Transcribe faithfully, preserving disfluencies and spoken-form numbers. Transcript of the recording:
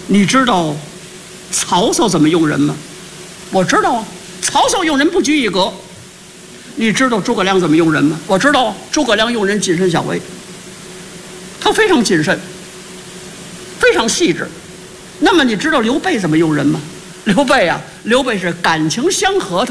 你知道曹操怎么用人吗？我知道啊，曹操用人不拘一格。你知道诸葛亮怎么用人吗？我知道啊，诸葛亮用人谨慎小微，他非常谨慎，非常细致。那么你知道刘备怎么用人吗？刘备啊，刘备是感情相合。